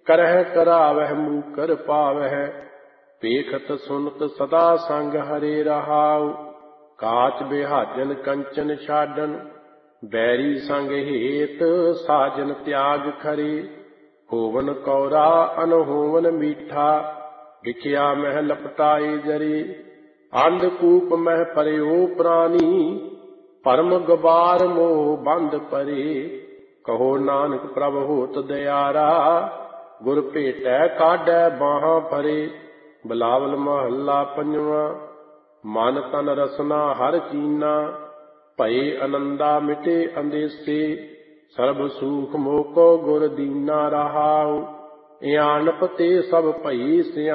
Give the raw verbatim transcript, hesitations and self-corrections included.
ਕਰਹਿ ਕਰਾਵਹਿ ਮੂਕਰ ਪਾਵਹਿ। ਵੇਖਤ ਸੁਨਤ ਸਦਾ ਸੰਗ ਹਰੇ ਰਹਾਉ। ਕਾਚ ਬਿਹਾਜਨ ਕੰਚਨ ਛਾਡਨ, ਬੈਰੀ ਸੰਗ ਹੇਤ ਸਾਜਨ ਤਿਆਗ ਖਰੇ। ਹੋਵਨ ਕੌਰਾ ਅਨਹੋਵਨ ਮੀਠਾ, ਵਿਖਿਆ ਮਹਿ ਲਪਟਾਏ ਜਰੇ। ਅੰਧਕੂਪ ਮਹਿ ਪਰਿਓ ਪ੍ਰਾਨੀ, ਭਰਮ ਗਵਾਰ ਮੋਹ ਬੰਧ ਪਰੇ। ਕਹੋ ਨਾਨਕ ਪ੍ਰਭ ਹੋਤ ਦਿਆਰਾ, ਗੁਰ ਭੇਟੈ ਕਾਢੈ ਬਾਹਾਂ ਭਰੇ। ਬਿਲਾਵਲ ਮਹੱਲਾ ਪੰਜਵਾਂ। ਮਨ ਤਨ ਰਸਨਾ ਹਰ ਚੀਨਾ, ਭਏ ਅਨੰਦਾ ਮਿਟੇ ਅੰਦੇਸੇ। ਸਰਬ ਸੂਖ ਮੋਕੋ ਗੁਰ ਦੀਨਾ ਰਹਾਉ, ਇਆਨਪ ਤੇ ਸਭ ਭਈ ਸਿਆਣੇ।